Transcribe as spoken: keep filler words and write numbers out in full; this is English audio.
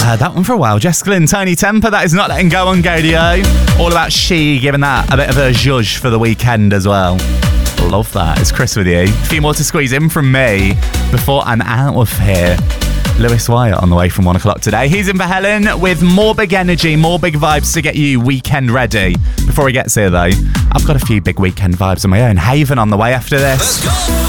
heard that one for a while. Jessica and Tony Temper, that is Not Letting Go on Gadio. All about She, giving that a bit of a zhuzh for the weekend as well. Love that. It's Chris with you. A few more to squeeze in from me before I'm out of here. Lewis Wyatt on the way from one o'clock today. He's in for Helen with more big energy, more big vibes to get you weekend ready. Before he gets here though, I've got a few big weekend vibes of my own. Haven on the way after this. Let's go.